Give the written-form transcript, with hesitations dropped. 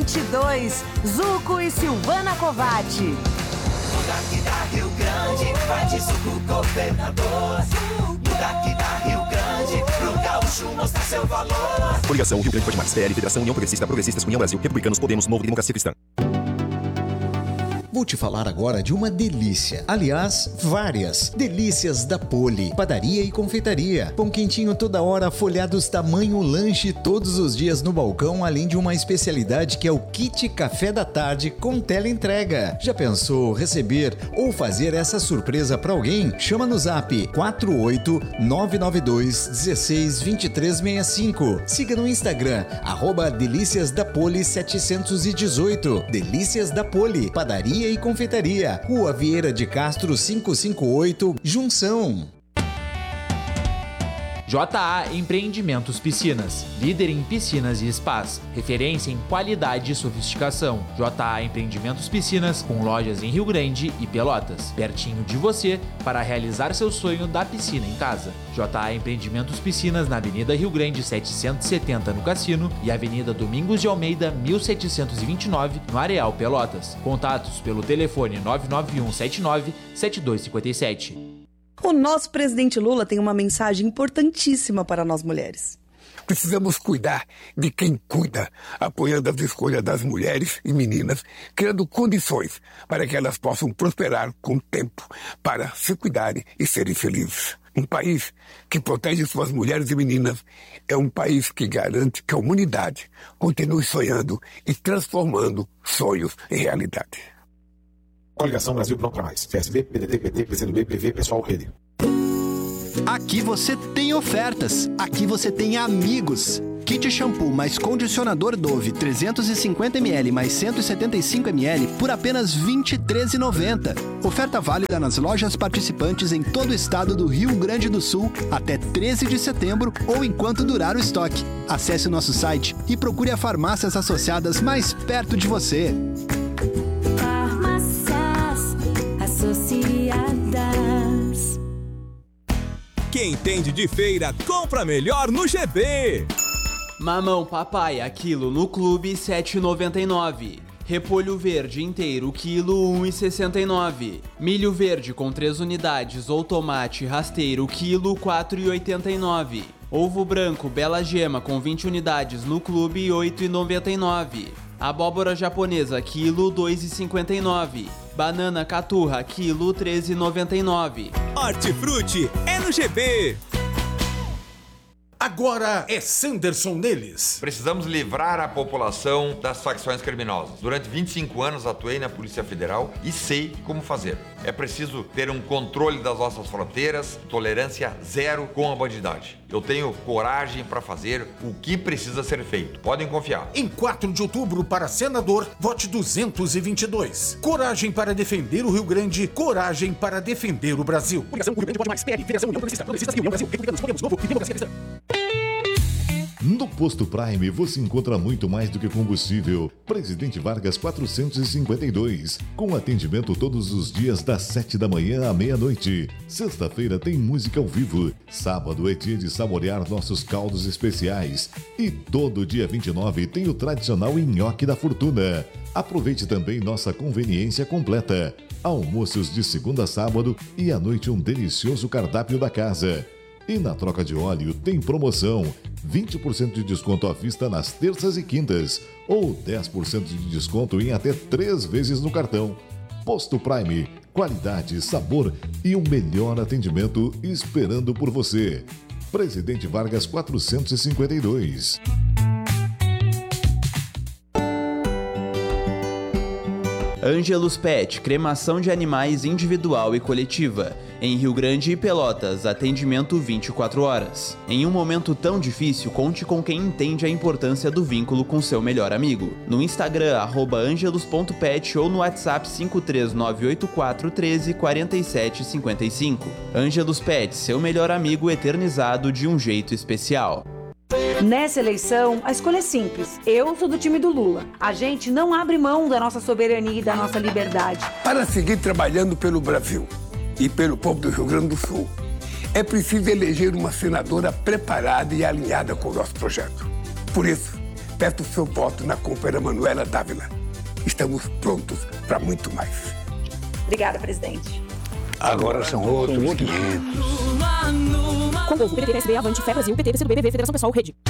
22, Zuco e Silvana Covatti. Muda aqui da Rio Grande, vai de Zuco governador. Muda aqui da Rio Grande, pro gaúcho mostrar seu valor. Coligação Rio Grande Pode Mais, PL, Federação União Progressista, Progressistas, União Brasil, Republicanos, Podemos, Novo e Democracia Cristã. Vou te falar agora de uma delícia. Aliás, várias. Delícias da Poli. Padaria e confeitaria. Pão quentinho toda hora, folhados tamanho lanche todos os dias no balcão, além de uma especialidade que é o kit café da tarde com teleentrega. Já pensou receber ou fazer essa surpresa para alguém? Chama no zap 48992162365. Siga no Instagram, @deliciasdapoli718. Delícias da Poli. Padaria e confeitaria, Rua Vieira de Castro 558, Junção. JA Empreendimentos Piscinas, líder em piscinas e spas, referência em qualidade e sofisticação. JA Empreendimentos Piscinas, com lojas em Rio Grande e Pelotas, pertinho de você para realizar seu sonho da piscina em casa. JA Empreendimentos Piscinas na Avenida Rio Grande 770 no Cassino e Avenida Domingos de Almeida 1729 no Areal Pelotas. Contatos pelo telefone 99179-7257. O nosso presidente Lula tem uma mensagem importantíssima para nós mulheres. Precisamos cuidar de quem cuida, apoiando as escolhas das mulheres e meninas, criando condições para que elas possam prosperar com tempo, para se cuidarem e serem felizes. Um país que protege suas mulheres e meninas é um país que garante que a humanidade continue sonhando e transformando sonhos em realidade. Coligação Brasil Pronto para Mais. PSB, PDT, PT, PCdoB, PV, Pessoal, Rede. Aqui você tem ofertas. Aqui você tem amigos. Kit shampoo mais condicionador Dove 350ml mais 175ml por apenas R$ 23,90. Oferta válida nas lojas participantes em todo o estado do Rio Grande do Sul até 13 de setembro ou enquanto durar o estoque. Acesse o nosso site e procure as farmácias associadas mais perto de você. Associadas. Quem entende de feira, compra melhor no GB. Mamão papai, quilo no clube, R$ 7,99. Repolho verde inteiro, quilo, R$ 1,69. Milho verde com 3 unidades ou tomate rasteiro, quilo, R$ 4,89. Ovo branco Bela Gema com 20 unidades no clube, R$ 8,99. Abóbora japonesa, quilo, R$ 2,59. Banana caturra, quilo, R$ 13,99. Hortifruti é no GB. Agora é Sanderson neles. Precisamos livrar a população das facções criminosas. Durante 25 anos atuei na Polícia Federal e sei como fazer. É preciso ter um controle das nossas fronteiras, tolerância zero com a bandidagem. Eu tenho coragem para fazer o que precisa ser feito. Podem confiar. Em 4 de outubro, para senador, vote 222. Coragem para defender o Rio Grande, coragem para defender o Brasil. Coligação Rio Grande Pode Mais, PL, Federação União Progressista, Progressistas, União Brasil, Republicanos, Podemos, Novo e Democracia Cristã. No Posto Prime você encontra muito mais do que combustível. Presidente Vargas 452. Com atendimento todos os dias das 7 da manhã à meia-noite. Sexta-feira tem música ao vivo. Sábado é dia de saborear nossos caldos especiais. E todo dia 29 tem o tradicional nhoque da fortuna. Aproveite também nossa conveniência completa. Almoços de segunda a sábado e à noite um delicioso cardápio da casa. E na troca de óleo tem promoção, 20% de desconto à vista nas terças e quintas, ou 10% de desconto em até 3 vezes no cartão. Posto Prime, qualidade, sabor e o melhor atendimento esperando por você. Presidente Vargas 452. Ângelus Pet, cremação de animais individual e coletiva. Em Rio Grande e Pelotas, atendimento 24 horas. Em um momento tão difícil, conte com quem entende a importância do vínculo com seu melhor amigo. No Instagram, @angelus.pet ou no WhatsApp 53984134755. Ângelus Pet, seu melhor amigo eternizado de um jeito especial. Nessa eleição, a escolha é simples. Eu sou do time do Lula. A gente não abre mão da nossa soberania e da nossa liberdade. Para seguir trabalhando pelo Brasil e pelo povo do Rio Grande do Sul, é preciso eleger uma senadora preparada e alinhada com o nosso projeto. Por isso, Peço o seu voto na companheira Manuela Dávila. Estamos prontos para muito mais. Obrigada, presidente. Agora são outros 500. Concordo, PDT, PSB, Avante, Fé Brasil, PT, PCdoB, BV, Federação Pessoal, Rede.